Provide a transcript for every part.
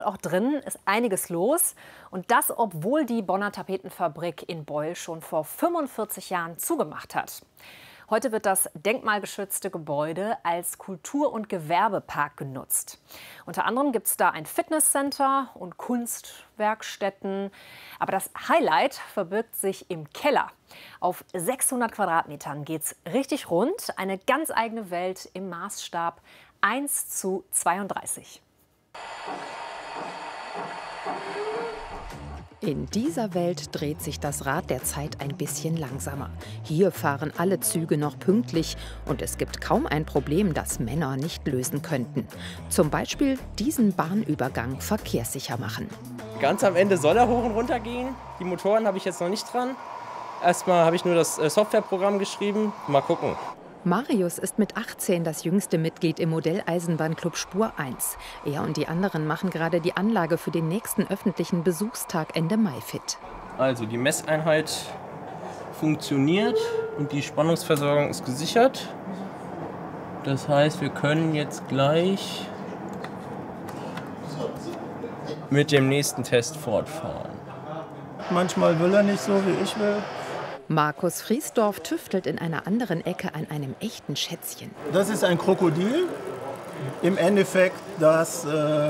Auch drinnen ist einiges los. Und das, obwohl die Bonner Tapetenfabrik in Beul schon vor 45 Jahren zugemacht hat. Heute wird das denkmalgeschützte Gebäude als Kultur- und Gewerbepark genutzt. Unter anderem gibt es da ein Fitnesscenter und Kunstwerkstätten. Aber das Highlight verbirgt sich im Keller. Auf 600 Quadratmetern geht es richtig rund. Eine ganz eigene Welt im Maßstab 1:32. In dieser Welt dreht sich das Rad der Zeit ein bisschen langsamer. Hier fahren alle Züge noch pünktlich und es gibt kaum ein Problem, das Männer nicht lösen könnten. Zum Beispiel diesen Bahnübergang verkehrssicher machen. Ganz am Ende soll er hoch und runter gehen. Die Motoren habe ich jetzt noch nicht dran. Erstmal habe ich nur das Softwareprogramm geschrieben. Mal gucken. Marius ist mit 18 das jüngste Mitglied im Modelleisenbahnclub Spur 1. Er und die anderen machen gerade die Anlage für den nächsten öffentlichen Besuchstag Ende Mai fit. Also die Messeinheit funktioniert und die Spannungsversorgung ist gesichert. Das heißt, wir können jetzt gleich mit dem nächsten Test fortfahren. Manchmal will er nicht so, wie ich will. Markus Friesdorf tüftelt in einer anderen Ecke an einem echten Schätzchen. Das ist ein Krokodil. Im Endeffekt das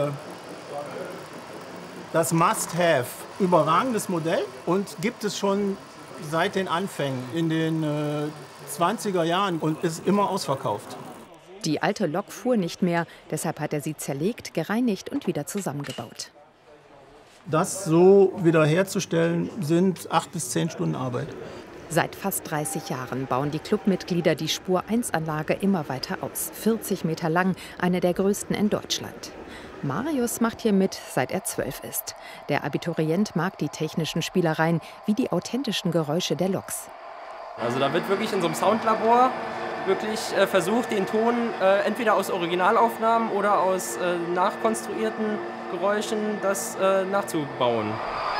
Must-Have. Überragendes Modell und gibt es schon seit den Anfängen in den 20er Jahren und ist immer ausverkauft. Die alte Lok fuhr nicht mehr, deshalb hat er sie zerlegt, gereinigt und wieder zusammengebaut. Das so wiederherzustellen sind 8 bis 10 Stunden Arbeit. Seit fast 30 Jahren bauen die Clubmitglieder die Spur-1-Anlage immer weiter aus. 40 Meter lang, eine der größten in Deutschland. Marius macht hier mit, seit er 12 ist. Der Abiturient mag die technischen Spielereien wie die authentischen Geräusche der Loks. Also da wird wirklich in so einem Soundlabor wirklich versucht, den Ton entweder aus Originalaufnahmen oder aus nachkonstruierten Geräuschen das nachzubauen.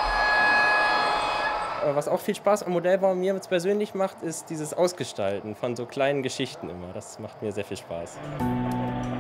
Was auch viel Spaß am Modellbau mir jetzt persönlich macht, ist dieses Ausgestalten von so kleinen Geschichten immer. Das macht mir sehr viel Spaß.